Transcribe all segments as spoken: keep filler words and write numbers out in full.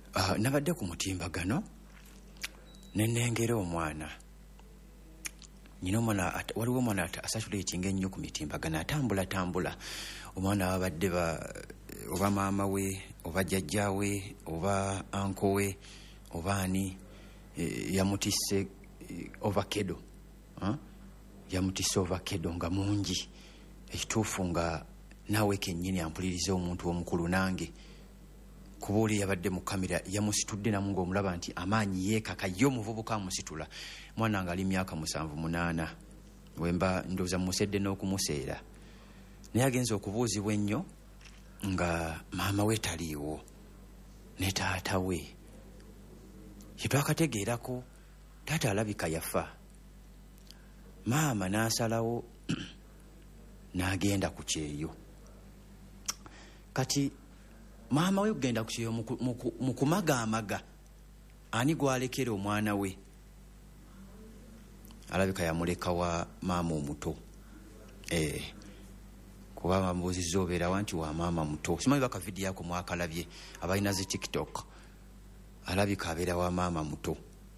uh, nabadde ku mutimbagano ne nnengera omwana nyina omwana waliwo omwana asatulatinga ennyo ku mitimbagano atambula tambula omwana abadde ba oba maama we oba jjajja we oba anko we oba ani e, yamutisse e, ovakedo huh? yamutisse ovakedo nga mungi ekituufu nga naawe kennyini ampuliriza omuntu omukulu nange kuba oli yabadde mu kamera yamusitudde namu ng'omulaba nti amaanyi yeekaka ye omuvubuka amusitula mwana nga ali myaka musanvu munaana wemba ndowooza musedde n'okumuseera naye agenza okubuuzibwa ennyo nga maama we taliiwo ne taata we yetwakategeerako taata alabika yafa maama n'asalawo n'agenda ku kyeyo kati maama we kugenda ku kyeyo mu kumagaamaga ani gwalekera omwana we alabika yamuleka wa maama omuto eh kuba bamubuuzizza obeerawa nti wa maama muto simanyi baka vidiyo yako mwakalabye abalina zi TikTok alabika abeera wa maama muto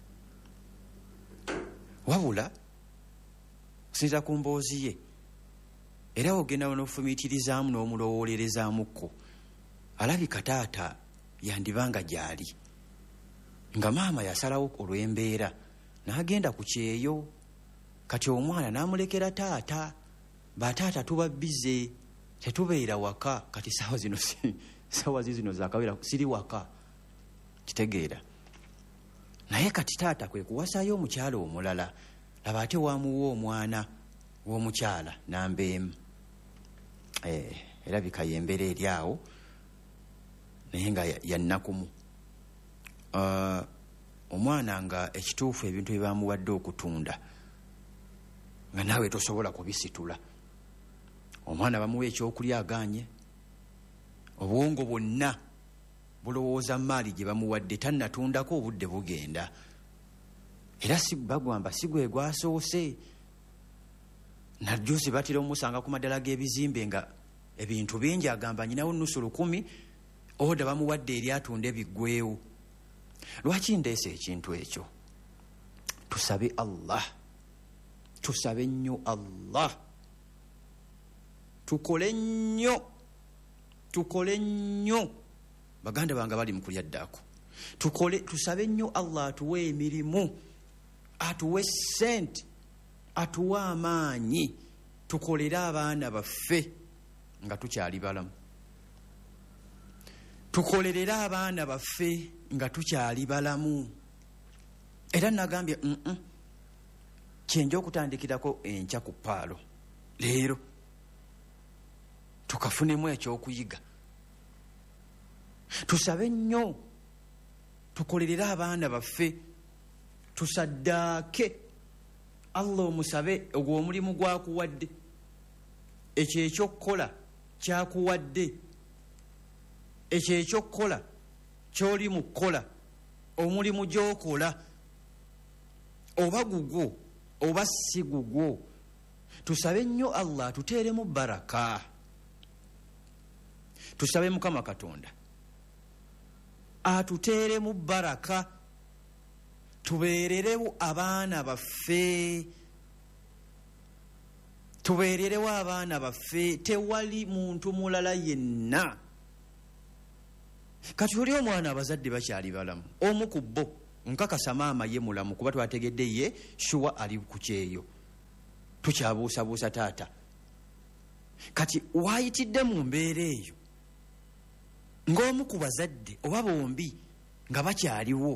wabula sinza ku mboozi ye era ogenda n'ofumiitirizaamu n'omulowoolerezaamuko alabika taata yandibanga gyali nga maama yasalawo olw'embeera n'agenda ku kyeyo kati omwana n'amulekera taata bataata tuba bize tetubeera waka kati sawa zino sawa zino zakawera siri waka kitegeera naye kati taata kwe kuwasayo omukyala omulala laba ate wamuwa omwana w'omukyala nambeemu eh erabika yembeera eri awo naye nga yannakumu uh, omwana nga ekituufu ebintu byebamuwadde okutunda nga naawe tosobola kubisitula omwana bamuwa ekyokulya aganye obwongo bwonna bulowooza maali gye bamuwadde tannatundako obudde bugenda era si bagwamba si gwe gwasoose najjusi batera omusanga ku maddala g'ebizimbe nga ebintu bingi agamba nyinawo nusu lukumi oda bamuwadde eri atunda ebiggweewo lwaki ndeese ekintu ekyo tusabe Allah tusabe nnyo Allah tukole nnyo tukole nnyo baganda bange bali mu kulya ddaako tukole tusabe nnyo Allah atuwe emirimu atuwe ssente atuwe amaanyi tukolere abaana baffe nga tukyali balamu tukolerere abaana baffe nga tukyali balamu era nagambye mm -mm. kyenja okutandikirako enkya ku paalo leero tukafunemu ekyokuyiga tusabe nnyo tukolerere abaana baffe tusaddaake Allah omusabe ogwo omulimu gwakuwadde ekyo ekyokukola kyakuwadde ekyo ekyokukola kyoli mu kukola omulimu gy'okola oba gugwo oba si gugwo tusabe nnyo Allah tuteeremu baraka tusabe Mukama Katonda atuteeremu baraka tubeererewo abaana baffe tubeererewo abaana baffe tewali muntu mulala yenna kati oli omwana abazadde bakyali balamu omu ku bo nkakasa maama ye mulamu kuba twategedde ye shuwa ali ku kyeyo tukyabuusabuusa taata kati waayitidde mu mbeera eyo ng'omu ku bazadde oba bombi nga bakyaliwo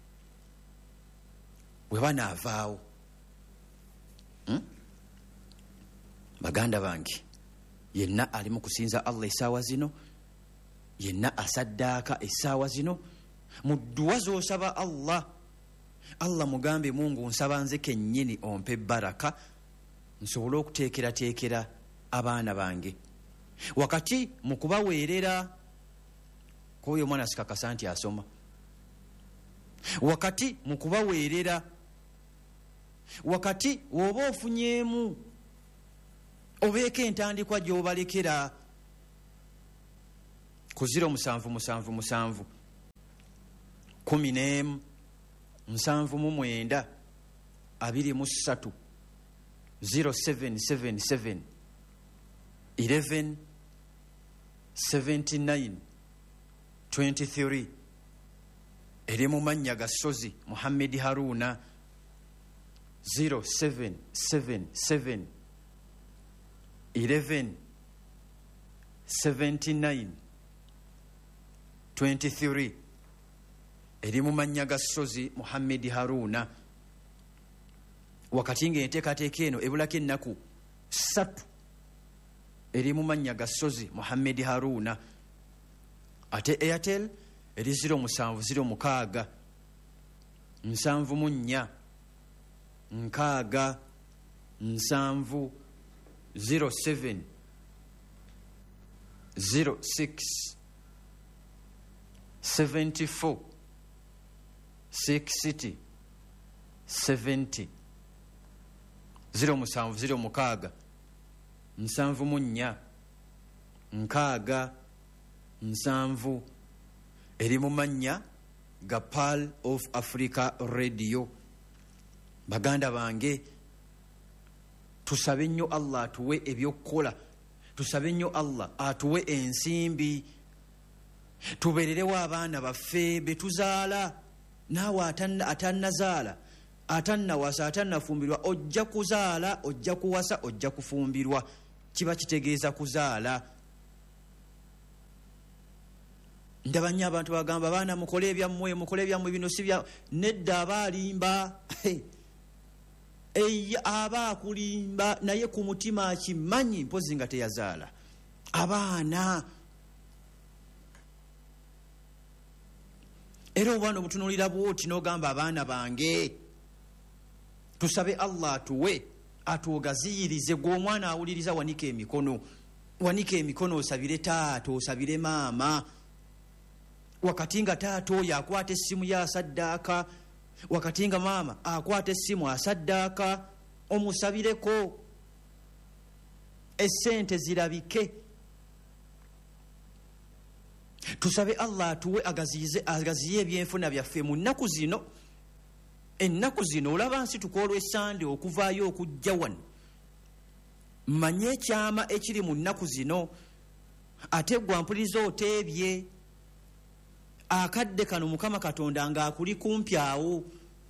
bwe banaavaawo hmm? baganda bange yenna ali mu kusinza Allah essaawa zino yenna asaddaaka essaawa zino mu dduwa z'osaba Allah Allah mugambe Mungu nsaba nze kennyini ompe baraka nsobole okuteekerateekera abaana bange wakati mu kubaweerera k'oyo omwana sikakasa nti asoma wakati mu kubaweerera wakati woba ofunyeemu obeeko entandikwa gy'obalekera ku ziro musanvu musanvu musanvu kumi n'emu nsanvu mu mwenda abiri mu ssatu zero seven seven seven eleven seventy-nine twenty-three eri mu mannya ga Sozi Muhammad Haruna zero seven seven seven eleven seventy-nine twenty-three eri mu mannya ga Sozi Muhammad Haruna. Wakati ng'enteekateeka eno ebulako ennaku ssatu eri mu mannya ga Sozi Muhammad Haruna. Ate Airtel eri zero musanvu zero mukaaga nsanvu mu nnya nkaaga nsanvu zero seven zero six seventy-four sixty seventy zero musanvu zero mukaaga nsanvu mu nnya nkaaga nsanvu eri mu mannya ga Pearl of Africa Radio. Baganda bange, tusabe nnyo Allah atuwe ebyokukola, tusabe nnyo Allah atuwe ensimbi, tubeererewo abaana baffe be tuzaala. Naawe atannazaala atannawasa atannafumbirwa ojja kuzaala ojja kuwasa ojja kufumbirwa. Kiba kitegeeza kuzaala. Ndaba nnyo abantu bagamba baana mukole ebyammwe mukole ebyammwe bino si bya nedda abaalimba eya aba akulimba naye ku mutima akimanyi mpozi nga teyazaala abaana. Era obwana obutunuulira bwoti n'ogamba abaana bange, tusabe Allah atuwe atugaziyirize. Gwe omwana awuliriza wanika emikono, wanika emikono osabire taata osabire maama. Wakati nga taata oyo akwata essimu ya saddaaka, wakati nga maama akwata essimu asaddaaka, omusabireko essente zirabike. Tusabe Allah atuwe agazize agaziye ebyenfuna byaffe mu nnaku zino. Ennaku zino olaba nsi tukoolwa essande okuvaayo okujja wano. Manye ekyama ekiri mu nnaku zino, ate gwe mpuliriza oteebye. Akadde kano Mukama Katonda ng'akuli kumpi awo.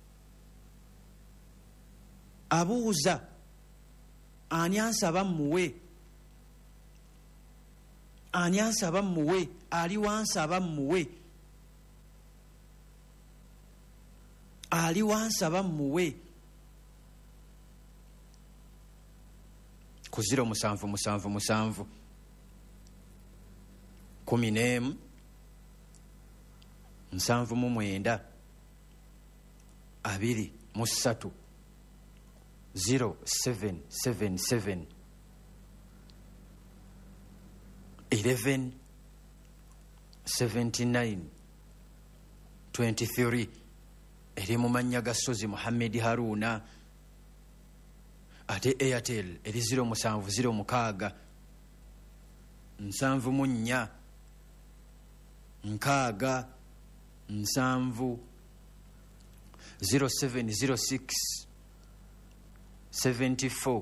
Abuuza ani ansaba mmuwe, ani ansaba mmuwe, ali wansaba mmuwe, ali wansaba mmuwe. Ku ziro musanvu musanvu musanvu kumi n'emu nsanvu mu mwenda abiri mu ssatu zero seven seven seven eleven seventy-nine twenty-three eri mu mannya ga Sozi Muhammad Haruna. Ate Airtel eri zero musanvu zero mukaaga nsanvu mu nnya nkaaga nsanvu zero seven zero six seventy-four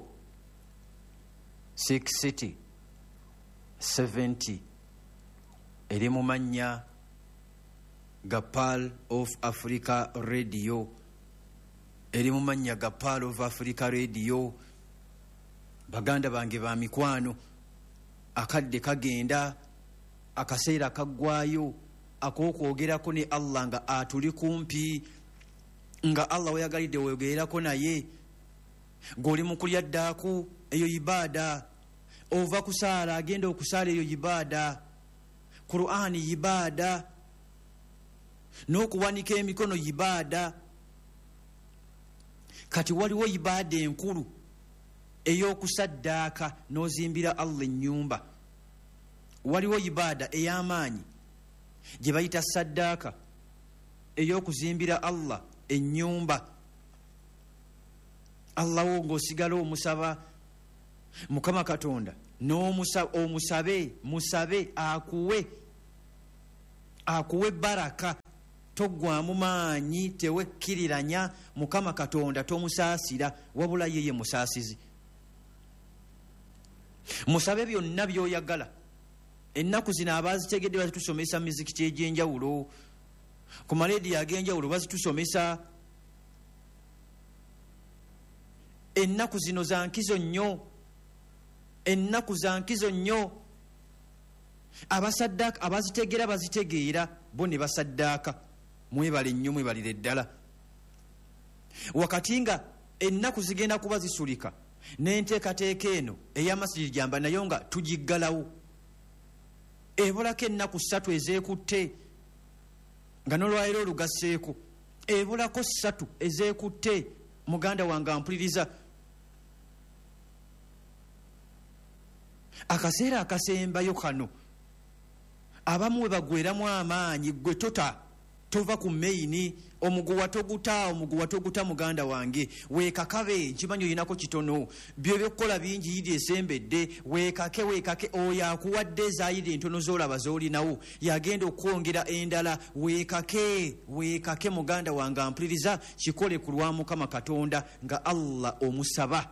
sixty seventy eri mu mannya ga Pearl of Africa Radio. Eri mu mannya ga Pearl of Africa Radio. Baganda bange ba mikwano, akadde kagenda akaseera kaggwayo ak'okwogerako ne Allah nga atuli kumpi, nga Allah weyagalidde weyogererako naye. G'oli mu kulya ddaaku eyo ibaada, ova kusaala agenda okusaala eyo ibaada, Qur'ani ibaada, n'okuwanika emikono ibaada. Kati waliwo ibaada enkulu ey'okusaddaaka n'ozimbira Allah ennyumba. Waliwo ibaada ey'amaanyi gye bayita saddaaka ey'okuzimbira Allah ennyumba. Allah wo ng'osigala omusaba Mukama Katonda n'omusabe omusabe musabe akuwe akuwe baraka toggwamu maanyi, tewekkiriranya. Mukama Katonda tomusaasira, wabula yeye musaasizi. Musabe byonna by'oyagala. Ennaku zino abaazitegedde bazitusomesa mizikiti egy'enjawulo, ku malediyo ag'enjawulo bazitusomesa. Ennaku zino za nkizo nnyo, ennaku za nkizo nnyo. Abasaddaaka abazitegeera bazitegeera, bo ne basaddaaka. Mwebale nnyo, mwebalire ddala. Wakati nga ennaku zigenda kuba zisulika, n'enteekateeka eno ey'amasjidi gyamba nayo nga tugiggalawo. Ebolako ennaku ssatu ezeekutte, nga n'olwaliro olugasseeko. Ebolako ssatu ezeekutte, muganda wange ampuliriza. Akaseera akasembayo kano abamu we bagweramu amaanyi, gwe tota tova ku maini, omuguwa toguta, omuguwa toguta muganda wange. Weekakabe, nkimanyi olinako kitono, byo byokukola bingi yidi esembedde. Weekake weekake, oyo akuwadde zaayidi entono z'olaba z'olinawo yagenda okwongera endala. Weekake weekake muganda wange ampuliriza, kikole ku lwa Mukama Katonda nga Allah omusaba.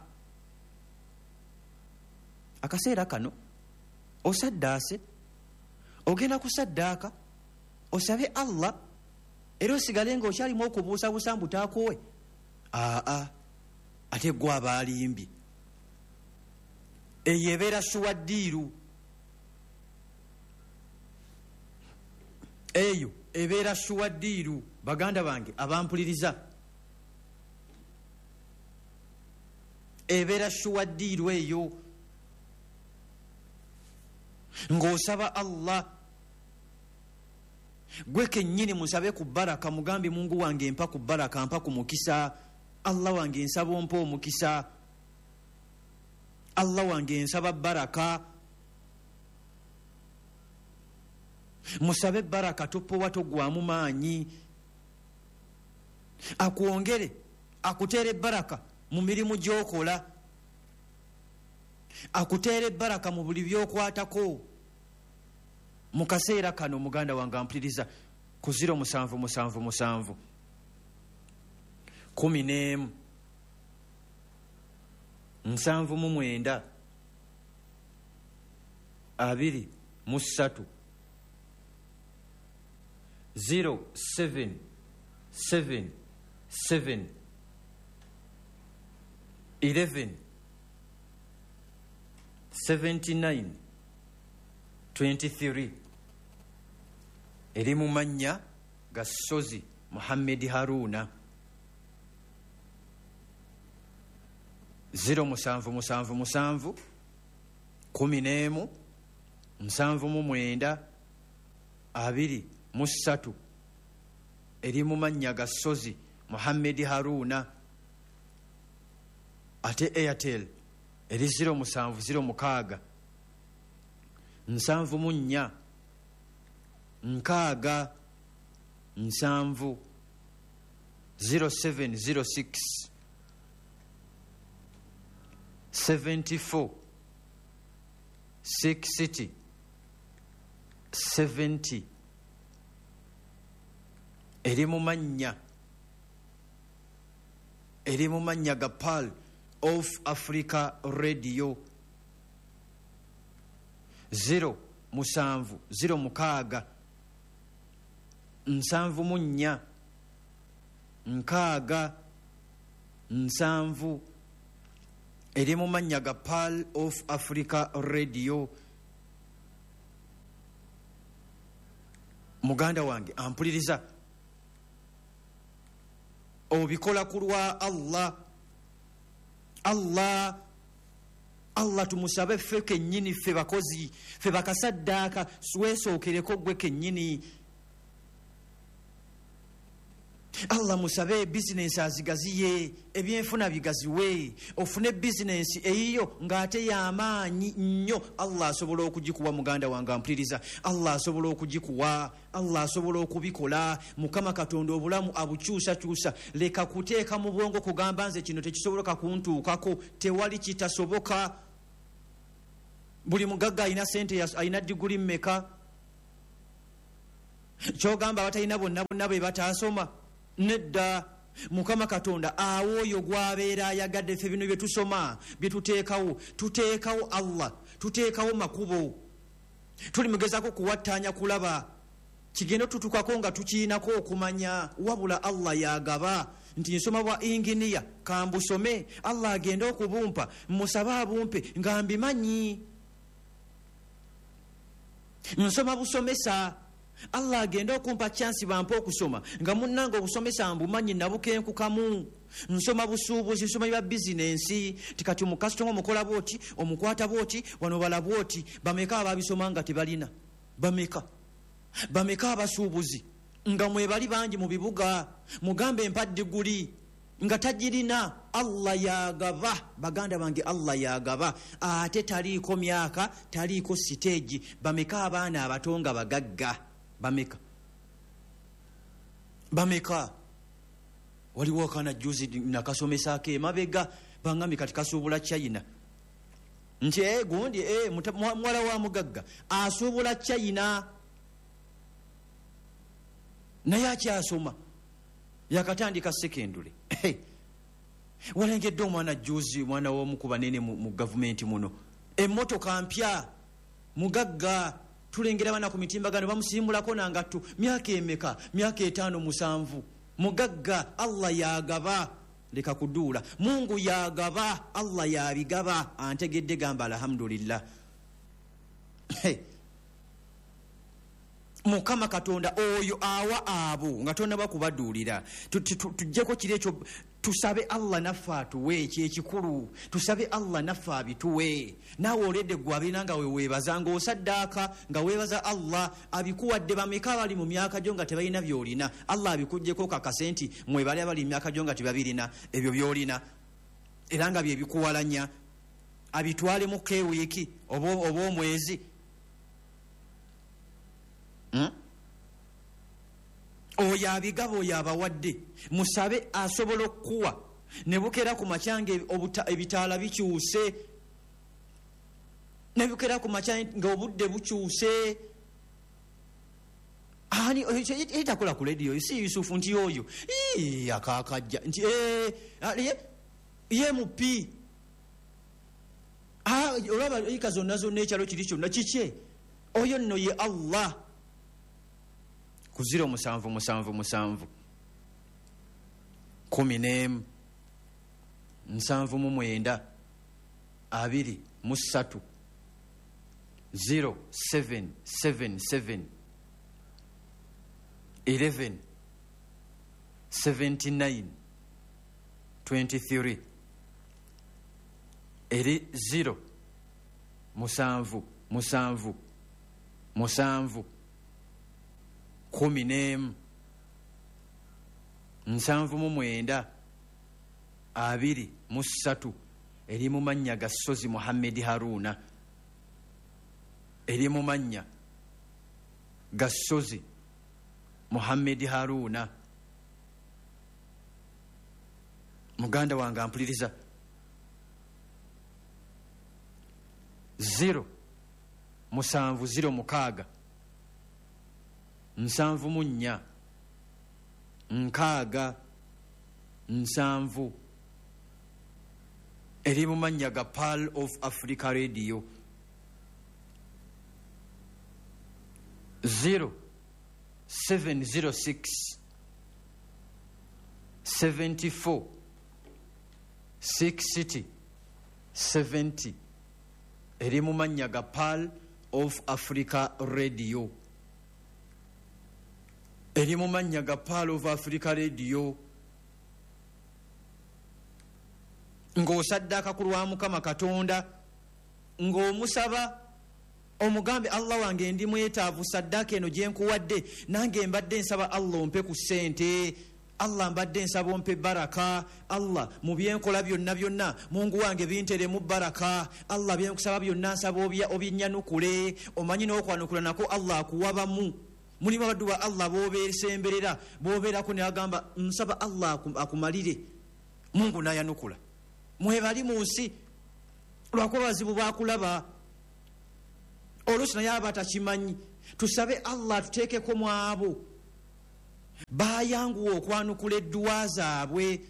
Akaseera kano osaddaase, ogenda kusaddaaka, osabe Allah, era osigale ng'okyalimu okubuusabuusa mbutaakowe. Aa, ate gwe abaalimbi. Eyo ebeera suwaddiiru. Eyo ebeera suwaddiiru, baganda bange abampuliriza. Ebeera suwaddiiru eyo. Ng'osaba Allah, gwe kennyini musabe ku baraka, mugambe Mungu wange mpa ku baraka, mpa ku mukisa. Allah wange nsaba ompa omukisa. Allah wange nsaba baraka. Musabe baraka, topowa toggwamu maanyi. Akwongere, akuteere baraka mu mirimu gy'okola, akuteere baraka mu buli by'okwatako. Mu kaseera kano muganda wange ampuliriza, ku ziro musanvu musanvu musanvu kumi n'emu nsanvu mu mwenda abiri mu ssatu zero seven seven seven eleven seventy nine twenty three. Eri mu mannya ga Sozi Muhammad Haruna. zero musanvu musanvu musanvu kumi n'emu nsanvu mu mwenda abiri mu ssatu. Eri mu mannya ga Sozi Muhammad Haruna. Ate Airtel eri zero musanvu zero mukaaga nsanvu mu nnya nkaaga nsanvu zero seven zero six seventy four sixty seventy. Eri mu mannya eri mu mannya ga Pearl of Africa Radio. Zero musanvu zero mukaaga nsanvu mu nnya nkaaga nsanvu. Eri mu mannya ga Pearl of Africa Radio. Muganda wange ampuliriza, obikola ku lwa Allah. Allah Allah tumusabe ffe kennyini, ffe bakozi, ffe bakasaddaaka, weesookereko gwe kennyini. Allah musabe bizinensi azigaziye, ebyenfuna bigaziwe, ofune bizinensi eyiyo ng'ate y'amaanyi nnyo. Allah asobola okugikuwa muganda wange ampuliriza. Allah asobola okugikuwa, Allah asobola okubikola. Mukama Katonda obulamu abukyusakyusa. Leka kuteeka mu bwongo kugamba nze kino tekisoboka kuntuukako. Tewali kitasoboka. Buli mugagga alina sente, alina diguli mmeka? kyogamba batalina bonna bonna be batasoma nedda. Mukama Katonda awo oyo gwabeera ayagadde ffe bino bye tusoma bye tuteekawo tuteekawo Allah tuteekawo makubo tuli mugezako kuwattanya kulaba kigendo tutukako nga tukiinako okumanya wabula Allah yagaba nti nsoma bwa inginiya kambusome Allah agenda okubumpa musaba abumpe nga mbimanyi nsoma busomesa Allah agenda okumpa chance bampa okusoma nga munnanga obusomesa mbumanyi nabukenkukamu nsoma busuubuzi nsoma bya bizinensi tikati omukasitoma omukola bwoti omukwata bwoti wano bala bwoti bameka ababisoma nga tebalina bameka bameka abasuubuzi nga mwebali bangi mu bibuga mugambe empadde guli nga tajirina. Allah yagaba baganda bange Allah yagaba ate taliiko myaka taliiko stage. Bameka abaana abatonga bagagga bameka bameka waliwo kana juzi nakasomesa ke mabega bangami kati kasuubula China nti eh gundi eh mwala wa mugagga asuubula China naye akyasoma yakatandika secondary. Walengedde omwana juzi mwana w'omukuba nene mu government muno emmotoka mpya mugagga tulengera bana ku mitimbagano bamusimbulako nangattu myaka emeka myaka etaano musanvu mugagga. Allah yagaba leka kuduula Mungu yagaba Allah yabigaba antegedde gamba alhamdulillah. Mukama Katonda oyo awa abo nga tonna bakubaduulira tujjeko kiri ekyo tusabe Allah naffe atuwe ekyekikulu tusabe Allah naffe abituwe. Naawe oledde gwe abina nga weweebaza ng'osaddaaka nga weebaza Allah abikuwadde bameka abali mu myaka gyo nga tebalina byolina Allah abikuggyeko kakase nti mwebali abali mu myaka gyo nga tebabirina ebyo byolina era nga bye bikuwalanya abitwalemu keewiiki oba omwezi. Hmm? Oyo abigaba oyo abawadde musabe asobola okuwa ne bukera ku macyange ebitaala bikyuse ne bukera ku macyange nga obudde bukyuse. Ani etakola ku radio si Yusufu nti oyo akakajja nti ye mupi olaba ika zonna zonna ekyalo kiri kyonna kikye oyo nno ye Allah. Ku ziro musanvu musanvu musanvu kumi n'emu nsanvu mu mwenda abiri mu ssatu zero seven seven seven eleven seventy nine twenty three eri zero musanvu musanvu musanvu kumi n'emu nsanvu mu mwenda abiri mu ssatu eri mu mannya ga Ssozi Muhammad Haruna eri mu mannya ga Ssozi Muhammad Haruna. Muganda wange ampuliriza zero musanvu zero mukaaga nsanvu mu nnya nkaaga nsanvu eri mu mannya ga Pearl of Africa Radio. Zero seven zero six seventy four sixty seventy eri mu mannya ga Pearl of Africa Radio. Eri mu mannya ga Pearl of Africa Radio. Ng'osaddaaka ku lwa Mukama Katonda ng'omusaba omugambe Allah wange ndi mwetaavu saddaaka eno gye nkuwadde nange mbadde nsaba Allah ompe ku ssente Allah mbadde nsaba ompe baraka Allah mu byenkola byonna byonna Mungu wange binteremu baraka Allah byenkusaba byonna nsaba obinnyanukule omanyi n'okwanukula nako Allah akuwabamu. Mulimu abaddu ba Allah b'obeesemberera b'obeerako ne agamba nsaba Allah akumalire Mungu n'ayanukula. Mwebali mu nsi lwakuba bazibu baakulaba oluusi naye aba takimanyi tusabe Allah tuteekeko mu abo bayanguwa okwanukula edduwa zaabwe.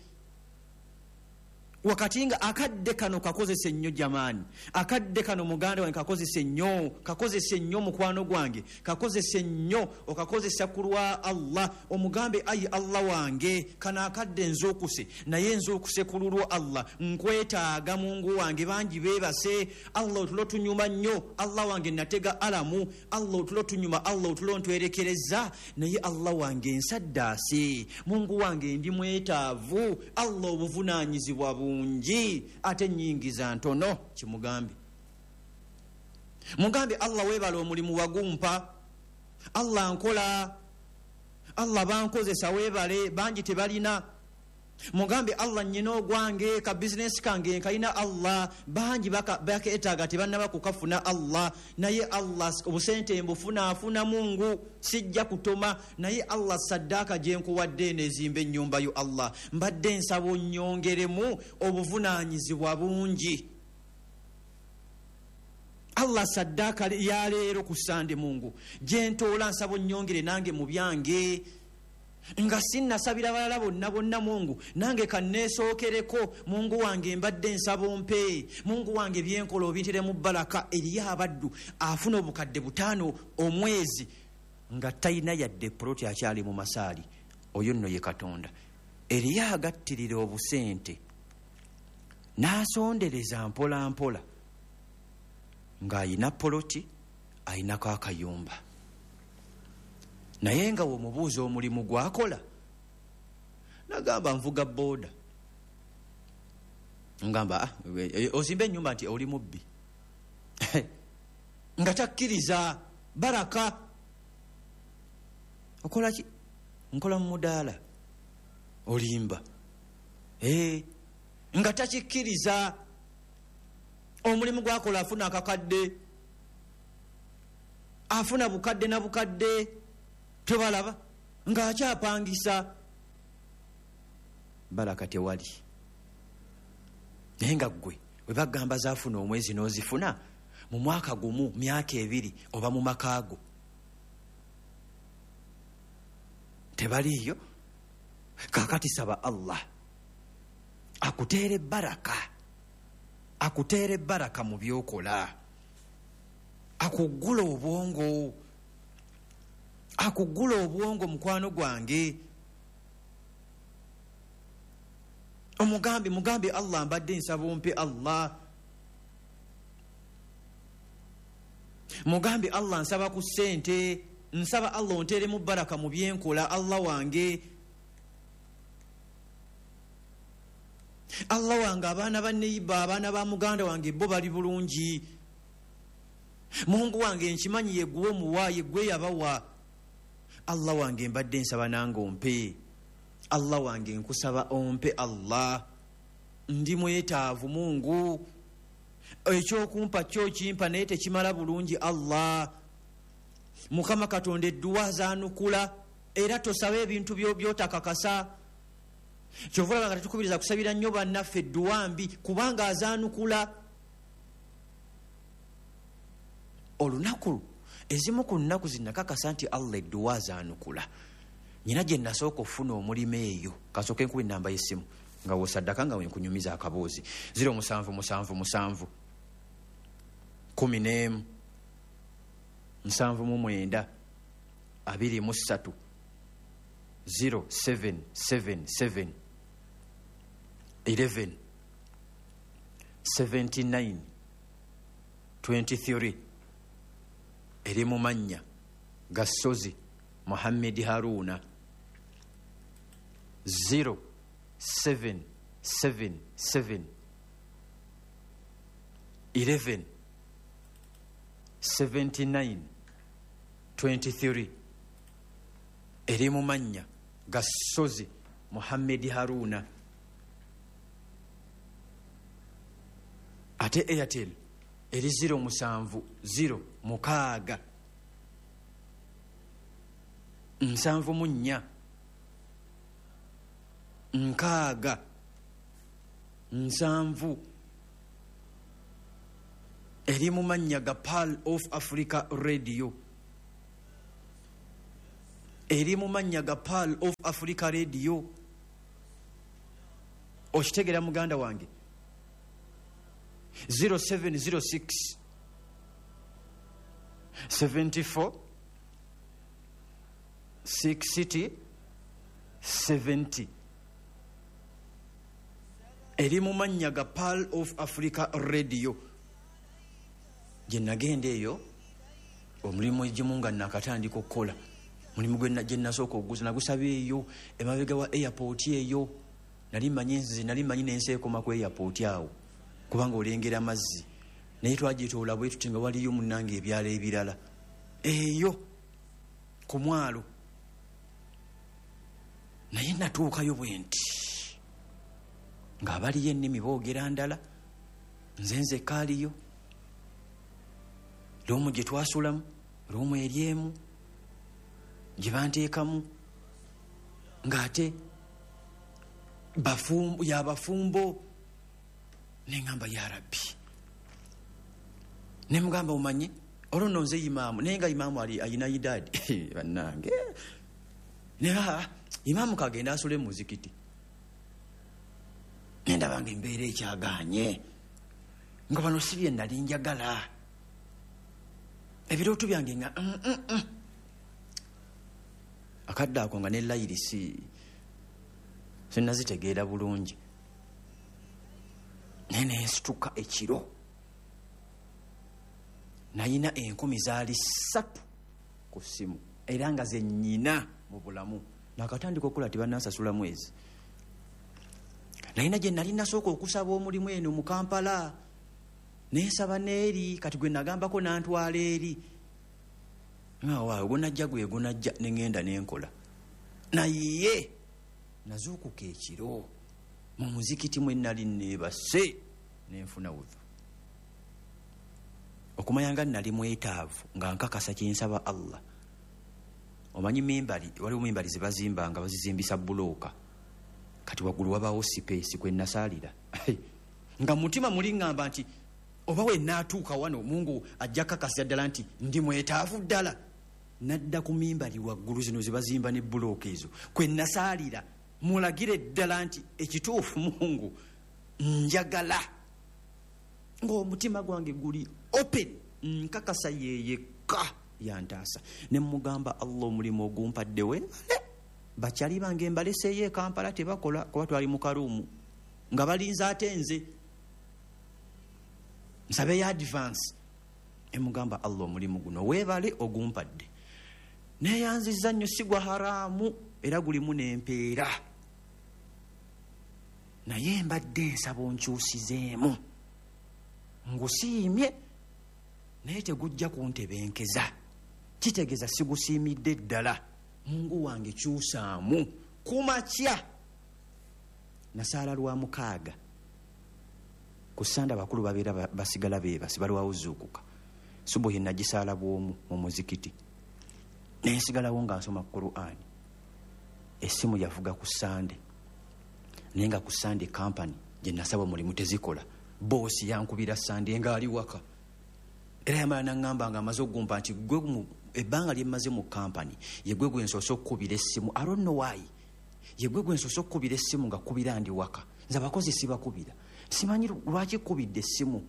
Wakati nga akadde kano kakozesa ennyo jamaani, akadde kano muganda wange kakozesa ennyo, kakozesa ennyo mukwano gwange, kakozesa ennyo okakozesa ku lwa Allah. Omugambe ayi Allah wange kana akadde nzookuse, naye nzookuse ku lulwo Allah, nkwetaaga Mungu wange, bangi beebase. Allah otulo tunyuma nnyo, Allah wange natega alamu, Allah otulo tunyuma, Allah otulo ntwerekereza, naye Allah wange nsaddaase, Mungu wange ndi mwetaavu, Allah obuvunaanyizibwa bungi ate nyingiza ntono. Kimugambe mugambe Allah webala omulimu wagumpa, Allah nkola, Allah bankozesa webale, bangi tebalina. Mugambe Allah nyina ogwange ka business kange nkalina Allah, bangi bakeetaaga tebannaba kukafuna Allah, naye Allah obusente mbufuna afuna Mungu, sijja kutoma, naye Allah saddaaka gye nkuwadde n'ezimba ennyumba yo Allah, mbadde nsaba onnyongeremu obuvunaanyizibwa bungi. Allah saddaaka ya leero ku Sande Mungu gye ntoola nsaba onnyongere nange mu byange, nga sinnasabira balala bonna bonna Mungu, nange kanneesookereko. Mungu wange mbadde nsaba ompe, Mungu wange byenkola obintere mu baraka. Eriyo abaddu afuna obukadde butaano omwezi nga talina yadde poloti akyali mu masaali. Oyo nno ye Katonda. Eriyo agattirira obusente n'asondereza mpola mpola ng'ayina poloti, ayinako akayumba, naye nga womubuuza omulimu gwakola nagamba nvuga boda, ngamba ah, ozimba ennyumba nti oli mubbi nga takkiriza baraka. Okola ki? Nkola mu mudaala, olimba eh, nga takikkiriza. Omulimu gwakola afuna akakadde, afuna bukadde na bukadde, tebalaba ng'akyapangisa. Baraka tewali. Naye nga ggwe bwe bagamba zaafuna omwezi n'ozifuna mu mwaka gumu, myaka ebiri oba mu makaago, tebaliiyo. Kaakati saba Allah akuteere baraka, akuteere baraka mu byokola, akuggula obwongo, akuggula obwongo mukwano gwange. Omugambi mugambi Allah mbadde nsaba ompe Allah, mugambi Allah nsaba ku ssente, nsaba Allah onteeremu baraka mu byenkola Allah wange. Allah wange abaana ba neiba, abaana ba muganda wange bo bali bulungi. Mungu wange nkimanyi yeggwe omuwa, yeggwe yabawa. Allah wange mbadde nsaba nange ompe, Allah wange nkusaba ompe Allah, ndi mwetaavu Mungu, ekyokumpa kyo kimpa naye tekimala bulungi Allah. Mukama Katonda edduwa zaanukula era tosaba ebintu byotakakasa. Kyova olaba nga tetukubiriza kusabira nnyo bannaffe edduwa mbi kubanga azaanukula. Olunaku ezimu ku nnaku zinnakakasa nti Allah edduwa azaanukula. Nyina gye nasooka okufuna omulimu eyo, kasooke nkuba ennamba y'essimu nga wosaddaka nga wenkunyumiza akaboozi ziro musanvu musanvu musanvu kumi n'emu nsanvu mu mwenda abiri mu ssatu zero seven seven seven eleven seventy nine twenty three. Eri mu mannya Gasozi Muhammad Haruna. Zero seven seven seven eleven seventy nine twenty three. Eri mu mannya Gasozi Muhammad Haruna. Ate Airtel eri zero musanvu zero mukaaga nsanvu mu nnya nkaaga nsanvu. Eri mu mannya ga Pearl of Africa Radio. eri mu mannya ga Pearl of Africa Radio. Okitegera muganda wange? zero seven zero six seventy-four sixty seventy. eri mu mannya ga Pearl of Africa Radio. Gye nagenda eyo omulimu egimu nga nakatandika okukola, mulimu gye nasooka okuguza nagusaba eyo emabega wa airport eyo. Nali manyi nze nali manyi n'ensi ekoma ku airport awo, kubanga olengera amazzi, naye twagitoola bwe tuti nga waliyo munnange ebyalo ebirala eyo ku mwalo. Naye natuukayo bwe nti ng'abaliyo ennimi boogera ndala, nze nze kaaliyo. Lwomu gye twasulamu, lwomu eryemu gye banteekamu, ng'ate bafumbo yabafumbo. Neŋŋamba ya Rabbi, ne mugamba omanyi olwo nno nze imaamu, naye nga imaamu ali ayina idadi bannange. Naye imaamu kagenda asule mu muzikiti, nendaba nga embeera ekyagaanye, nga bano si bye nali njagala. Ebirooto byange nga mm, mm, mm. akadde ako nga ne layirisi sinnazitegeera bulungi, naye nensituka ekiro. Nayina enkumi zaali ssatu ku ssimu era nga ze nnyina mu bulamu. Nakatandika okukola tibannasasula mwezi. Nayina gye nali nasooka okusaba omulimu eno mu Kampala, nensaba n'eri, kati gwe nagambako nantwala eri. Nga waawe gunajja gwe gunajja, ne ngenda nenkola. Naye nazuukuka ekiro mu muzikiti mwe nali neebase, nenfuna wudhu. Okumanya nga nali mwetaavu nga nkakasa kyensaba Allah. Omanyi mimbali, waliwo mimbali ze bazimba nga bazizimbisa bulooka, kati waggulu wabaawo sipeesi kwe nasaalira. Nga mutima muli ngamba nti oba we naatuuka wano Mungu ajja kakasa ddala nti ndi mwetaavu ddala. Nadda ku mimbali waggulu zino ze bazimba ne bulooka ezo kwe nasaalira, mulagire ddala nti ekituufu Mungu njagala. Ng'omutima gwange guli open, nkakasa yeyekka yantaasa. Ne mugamba Allah omulimu ogumpadde we bakyali bange mbaleseeyo e Kampala tebakola, kuba twali mu karuumu nga balinza ate nze nsabe ya advance. Emugamba Allah omulimu guno weebale ogumpadde, neyanziza nnyo sigwa haraamu era gulimu n'empeera, naye mbadde nsaba onkyusizeemu. Ngusiimye naye tegujja kuntebenkeza, kitegeeza sigusiimidde ddala. Mungu wange kyusaamu. Kumakya nasaala lwa mukaaga, ku Sande bakulu babeera basigala beebasi balwawo zuukuka. Subuhi nagisaala bw'omu mu muzikiti, nensigalawo nga nsoma Qur'an. Essimu yavuga ku Sande, naye nga ku Sande company gye nasaba mulimu tezikola. Boosi yankubira Sande nga ali waka, era yamala naŋŋamba nga amaze okugumpa nti gwe ebbanga lye mmaze mu company ye gwe gwe nsoose okukubira essimu. I don't know why. Ye gwe gwe nsoose okukubira essimu nga kubira ndi waka, nze abakozi sibakubira. Simanyi lwaki kubidde essimu.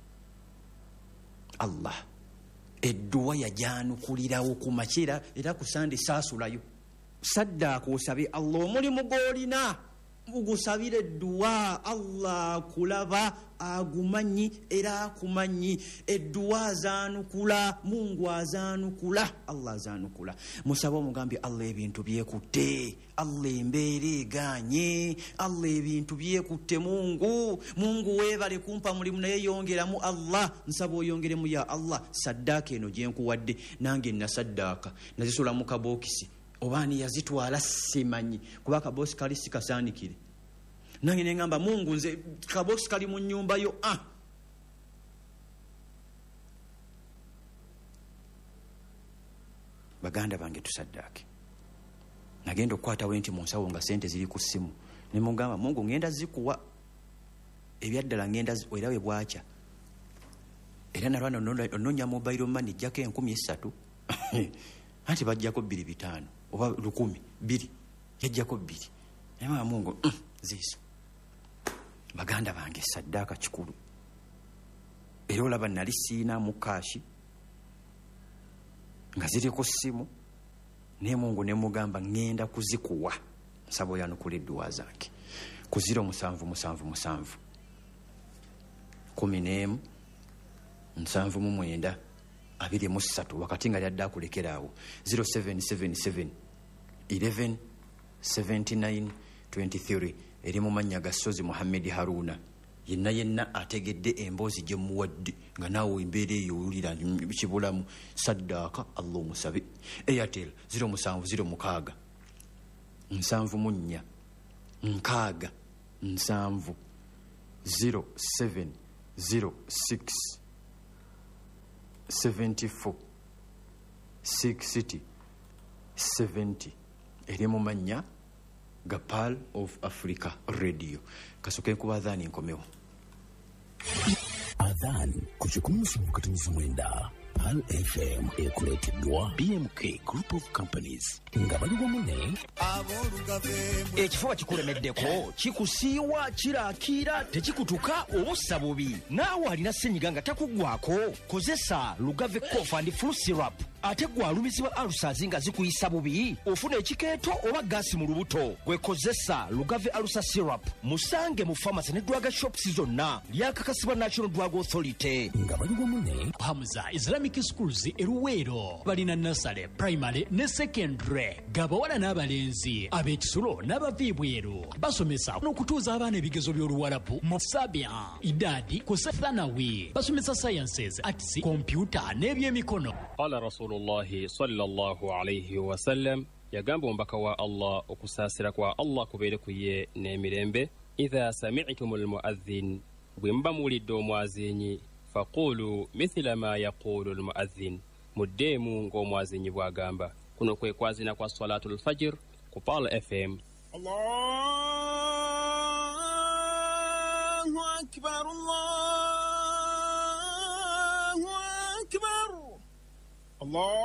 Allah edduwa yajanukulirawo ku makira, era ku Sande saasulayo. Saddaaka osabe Allah omulimu gw'olina, mugusabire edduwa. Allah kulaba, agumanyi era akumanyi. Edduwa azanukula, Mungu azanukula, Allah azanukula. Musaba omugambi Allah ebintu byekutte, Allah embeera eganye, Allah ebintu byekutte. Mungu Mungu weebale kumpa mulimu, naye yongeramu Allah. Nsaba oyongeremu ya Allah. Saddaaka eno gye nkuwadde nange nna saddaaka nazisula mu kabookisi, obaani yazitwala simanyi, kuba akaboosi kali sikasaanikire. Nange ne ngamba Mungu nze kaboosi kali mu nnyumba yo. ah Baganda bange tusaddaake. Nagenda okukwatawo enti mu nsawo nga sente ziri ku ssimu, ne mugamba Mungu ngenda zikuwa ebyaddala, ngenda era we bwakya, era nalwana ononya mobile money jjako enkumi essatu anti bajjako bbiri bitaano oba lukumi bbiri yajjako bbiri naye Mungu mm, ziiso baganda bange saddaaka kikulu era olaba nali siinamu kaashi nga ziriko ssimu naye Mungu ne mugamba ngenda kuzikuwa nsaba oyanukula edduwa zange ku ziro musanvu musanvu musanvu kumi n'emu nsanvu mu mwenda abiri mu ssatu wakati nga lyadde akulekeraawo zero seven seven seven eleven seventy-nine twenty-three eri mu mannya ga Sozi Muhammad Haruna yenna yenna ategedde emboozi gye muwadde nga naawe embeera eyo owulira kibulamu saddaaka Allah omusabe. Airtel zero musanvu zero mukaaga nsanvu mu nnya nkaaga nsanvu zero seven zero six seventy-four sixty seventy eri mu mannya ga Pearl of Africa Radio. Kasoke kuba adhani nkomewo adhani kuchukua msungu katimizi mwenda Pearl F M ekuleteddwa B M K Group of Companies nga baliwo mune ekifuba kikulemeddeko kikusiiwa kiraakira tekikutuka obussa bubi naawe alina ssenyiga nga takugwako kozesa Lugave Cough and Flu Syrup ate gwe alumizibwa alusazi nga zikuyisa bubi ofuna ekikeeto oba gaasi mu lubuto gwekozesa Lugave Alusa Syrup musange mu pharmacy ne drug shops zonna lyakakasibwa National Drug Authority nga baliwo mune Hamza Islamic Schools eruweero balina nursery primary ne secondary gabawala n'abalenzi ab'ekisulo n'abaviibweru basomesa n'okutuuza abaana ebigezo by'oluwalabu mu Sabia idadi kusa thanawi basomesa sciences arts computer n'ebyemikono. Qala Rasulullahi sallallahu alayhi wa sallam yagamba ombaka wa Allah okusaasira kwa Allah kubeere ku ye n'emirembe idha sami'tumul mu'adhdhin bwe muba muwulidde omwazinyi faqulu mithla ma yaqulu almu'adhdhin muddeemu ng'omwazinyi bw'agamba. Kuno kwe kwazina kwa salatul fajr ku Pearl F M. Allahu akbar Allahu akbar Allah